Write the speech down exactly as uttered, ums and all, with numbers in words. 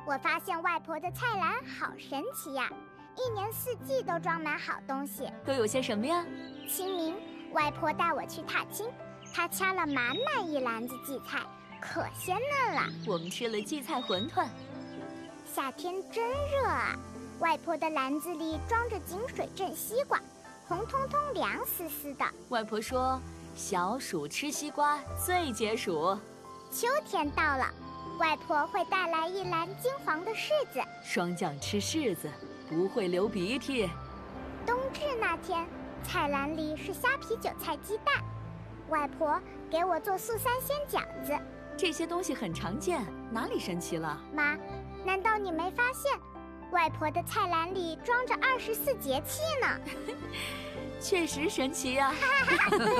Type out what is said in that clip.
我发现外婆的菜篮好神奇呀，一年四季都装满好东西。 都有些什么呀？ 清明，外婆带我去踏青，她掐了满满一篮子荠菜，可鲜嫩了。 我们吃了荠菜馄饨。 夏天真热啊，外婆的篮子里装着井水镇西瓜，红彤彤凉丝丝的。 外婆说，小暑吃西瓜最解暑。 秋天到了，外婆会带来一篮金黄的柿子。 霜降吃柿子不会流鼻涕。 冬至那天，菜篮里是虾皮韭菜鸡蛋，外婆给我做素三鲜饺子。 这些东西很常见，哪里神奇了？ 妈，难道你没发现外婆的菜篮里装着二十四节气呢？ 确实神奇呀、